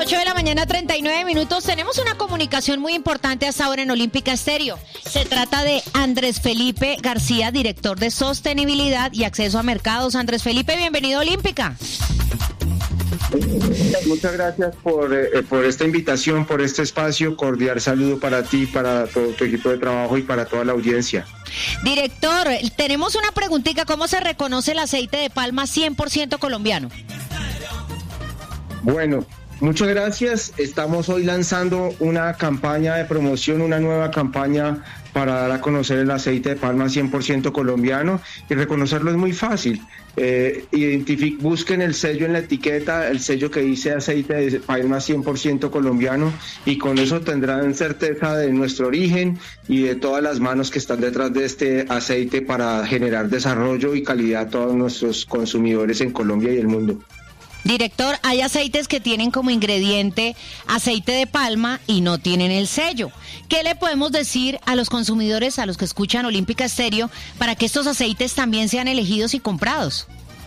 8:39 a.m. Tenemos una comunicación muy importante hasta ahora en Olímpica Estéreo. Se trata de Andrés Felipe García, director de Sostenibilidad y Acceso a Mercados. Andrés Felipe, bienvenido a Olímpica. Muchas gracias por esta invitación, por este espacio. Cordial saludo para ti, para todo tu equipo de trabajo y para toda la audiencia. Director, tenemos una preguntita. ¿Cómo se reconoce el aceite de palma 100% colombiano? Bueno, muchas gracias. Estamos hoy lanzando una campaña de promoción, una nueva campaña para dar a conocer el aceite de palma 100% colombiano, y reconocerlo es muy fácil. Busquen el sello en la etiqueta, el sello que dice aceite de palma 100% colombiano, y con eso tendrán certeza de nuestro origen y de todas las manos que están detrás de este aceite para generar desarrollo y calidad a todos nuestros consumidores en Colombia y el mundo. Director, hay aceites que tienen como ingrediente aceite de palma y no tienen el sello. ¿Qué le podemos decir a los consumidores, a los que escuchan Olímpica Estéreo, para que estos aceites también sean elegidos y comprados?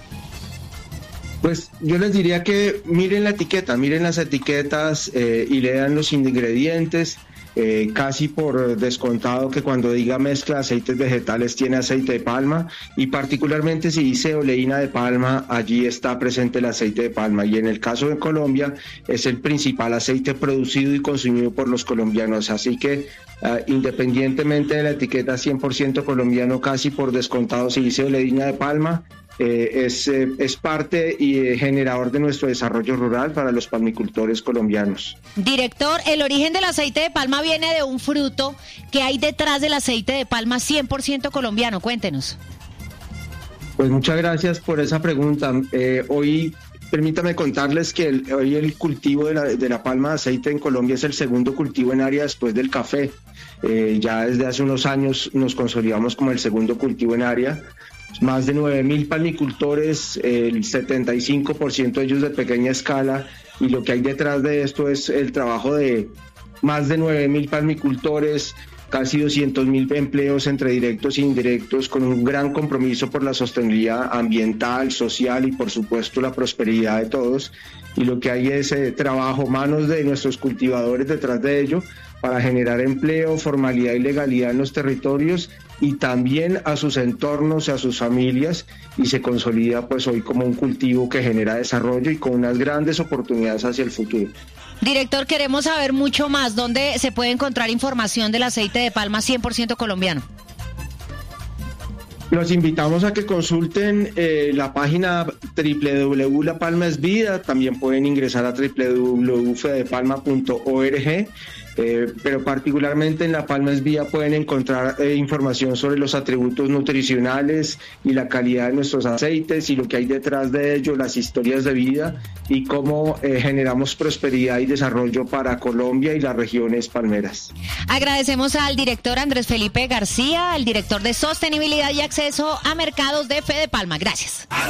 Pues yo les diría que miren la etiqueta, miren las etiquetas y lean los ingredientes. Casi por descontado que cuando diga mezcla de aceites vegetales tiene aceite de palma, y particularmente si dice oleína de palma, allí está presente el aceite de palma, y en el caso de Colombia es el principal aceite producido y consumido por los colombianos, así que independientemente de la etiqueta 100% colombiano, casi por descontado si dice oleína de palma, es parte y generador de nuestro desarrollo rural para los palmicultores colombianos. Director, el origen del aceite de palma viene de un fruto. ¿Qué hay detrás del aceite de palma 100% colombiano? Cuéntenos. Pues muchas gracias por esa pregunta. Hoy permítame contarles que hoy el cultivo de la palma de aceite en Colombia es el segundo cultivo en área después del café. Ya desde hace unos años nos consolidamos como el segundo cultivo en área. Más de 9.000 palmicultores, el 75% de ellos de pequeña escala, y lo que hay detrás de esto es el trabajo de más de 9.000 palmicultores, casi 200.000 empleos entre directos e indirectos, con un gran compromiso por la sostenibilidad ambiental, social y por supuesto la prosperidad de todos. Y lo que hay es trabajo, manos de nuestros cultivadores detrás de ello, para generar empleo, formalidad y legalidad en los territorios y también a sus entornos, a sus familias, y se consolida pues hoy como un cultivo que genera desarrollo y con unas grandes oportunidades hacia el futuro. Director, queremos saber mucho más. ¿Dónde se puede encontrar información del aceite de palma 100% colombiano? Los invitamos a que consulten la página www. La Palma es Vida. También pueden ingresar a www.fedepalma.org. Pero particularmente en La Palma es Vida pueden encontrar información sobre los atributos nutricionales y la calidad de nuestros aceites y lo que hay detrás de ello, las historias de vida y cómo generamos prosperidad y desarrollo para Colombia y las regiones palmeras. Agradecemos al director Andrés Felipe García, al director de Sostenibilidad y Acceso a Mercados de Fedepalma. Gracias.